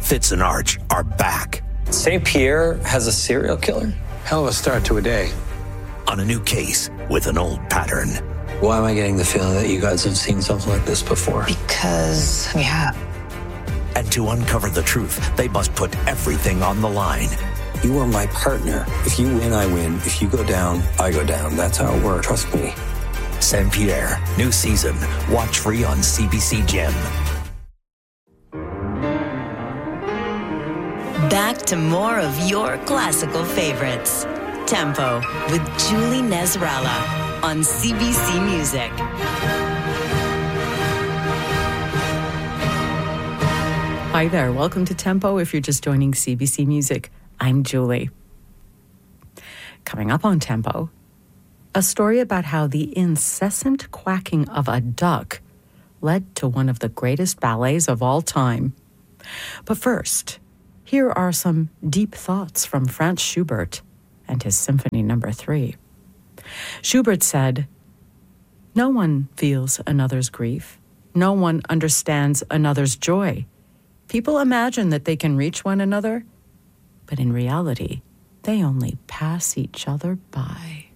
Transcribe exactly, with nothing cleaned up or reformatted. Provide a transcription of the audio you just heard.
Fitz and Arch are back. Saint Pierre has a serial killer? Hell of a start to a day. On a new case with an old pattern. Why am I getting the feeling that you guys have seen something like this before? Because we have. And to uncover the truth, they must put everything on the line. You are my partner. If you win, I win. If you go down, I go down. That's how it works. Trust me. Saint Pierre, new season. Watch free on C B C Gem. Back to more of your classical favorites. Tempo with Julie Nezrala on C B C Music. Hi there. Welcome to Tempo. If you're just joining C B C Music, I'm Julie. Coming up on Tempo, a story about how the incessant quacking of a duck led to one of the greatest ballets of all time. But first, here are some deep thoughts from Franz Schubert and his Symphony Number Three. Schubert said, "No one feels another's grief. No one understands another's joy. People imagine that they can reach one another, but in reality, they only pass each other by."